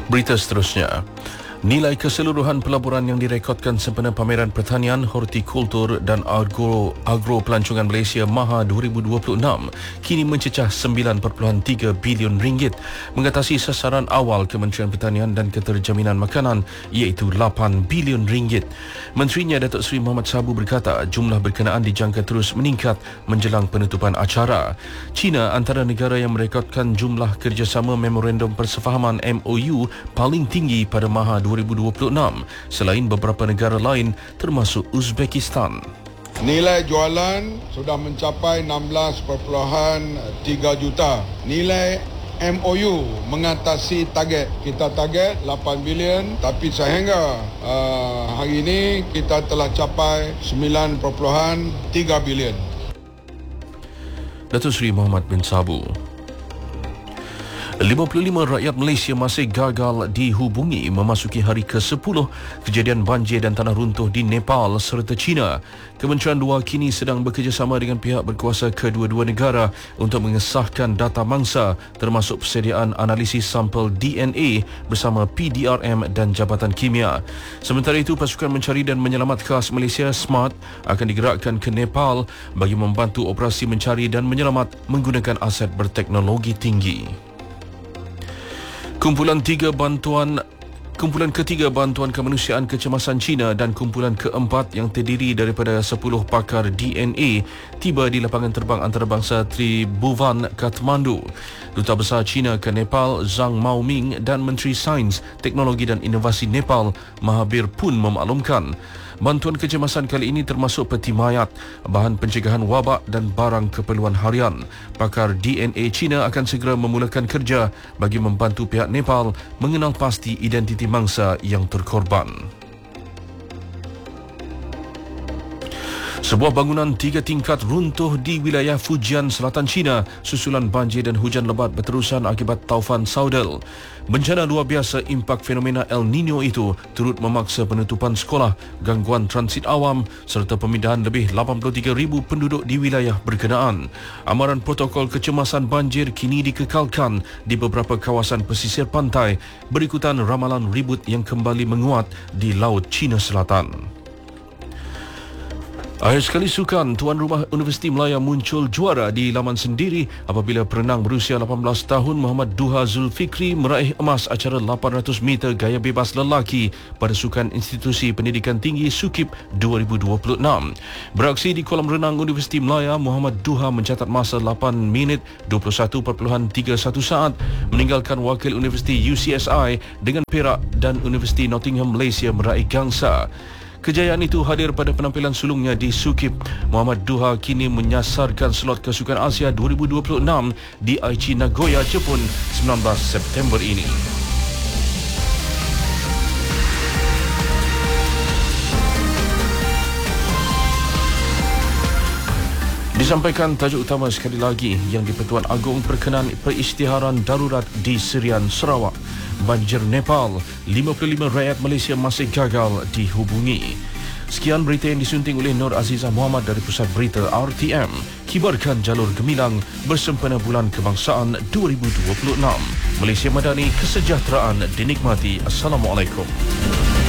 Berita seterusnya. Nilai keseluruhan pelaburan yang direkodkan sempena Pameran Pertanian, Hortikultur dan Agro Pelancongan Malaysia MAHA 2026 kini mencecah 9.3 bilion ringgit, mengatasi sasaran awal Kementerian Pertanian dan Keterjaminan Makanan iaitu 8 bilion ringgit. Menterinya Datuk Seri Mohamad Sabu berkata jumlah berkenaan dijangka terus meningkat menjelang penutupan acara. China antara negara yang merekodkan jumlah kerjasama Memorandum Persefahaman MOU paling tinggi pada MAHA 2026 selain beberapa negara lain termasuk Uzbekistan. Nilai jualan sudah mencapai 16.3 juta. Nilai MOU mengatasi target. Kita target 8 bilion tapi sehingga hari ini kita telah capai 9.3 bilion. Datuk Seri Mohamad bin Sabu. 55 rakyat Malaysia masih gagal dihubungi memasuki hari ke-10 kejadian banjir dan tanah runtuh di Nepal serta China. Kementerian Luar kini sedang bekerjasama dengan pihak berkuasa kedua-dua negara untuk mengesahkan data mangsa termasuk persediaan analisis sampel DNA bersama PDRM dan Jabatan Kimia. Sementara itu, pasukan mencari dan menyelamat khas Malaysia SMART akan digerakkan ke Nepal bagi membantu operasi mencari dan menyelamat menggunakan aset berteknologi tinggi. Kumpulan ketiga bantuan kemanusiaan kecemasan China dan kumpulan keempat yang terdiri daripada 10 pakar DNA tiba di lapangan terbang antarabangsa Tribhuvan, Kathmandu. Duta Besar China ke Nepal Zhang Maoming dan Menteri Sains, Teknologi dan Inovasi Nepal Mahabir pun memaklumkan bantuan kecemasan kali ini termasuk peti mayat, bahan pencegahan wabak dan barang keperluan harian. Pakar DNA China akan segera memulakan kerja bagi membantu pihak Nepal mengenal pasti identiti mangsa yang terkorban. Sebuah bangunan 3 tingkat runtuh di wilayah Fujian, Selatan China susulan banjir dan hujan lebat berterusan akibat taufan Saudal. Bencana luar biasa impak fenomena El Nino itu turut memaksa penutupan sekolah, gangguan transit awam serta pemindahan lebih 83,000 penduduk di wilayah berkenaan. Amaran protokol kecemasan banjir kini dikekalkan di beberapa kawasan pesisir pantai berikutan ramalan ribut yang kembali menguat di Laut Cina Selatan. Akhir sekali sukan, tuan rumah Universiti Melaya muncul juara di laman sendiri apabila perenang berusia 18 tahun Muhammad Duha Zulfikri meraih emas acara 800 meter gaya bebas lelaki pada Sukan Institusi Pendidikan Tinggi SUKIP 2026. Beraksi di kolam renang Universiti Melaya, Muhammad Duha mencatat masa 8 minit 21.31 saat, meninggalkan wakil Universiti UCSI dengan perak dan Universiti Nottingham Malaysia meraih gangsa. Kejayaan itu hadir pada penampilan sulungnya di SUKIP. Muhammad Duha kini menyasarkan slot ke Sukan Asia 2026 di Aichi, Nagoya, Jepun 19 September ini. Disampaikan tajuk utama sekali lagi yang di-Pertuan Agong berkenaan perisytiharan darurat di Serian, Sarawak. Banjir Nepal, 55 rakyat Malaysia masih gagal dihubungi. Sekian berita yang disunting oleh Nur Azizah Muhammad dari Pusat Berita RTM. Kibarkan jalur gemilang bersempena Bulan Kebangsaan 2026. Malaysia Madani, kesejahteraan dinikmati. Assalamualaikum.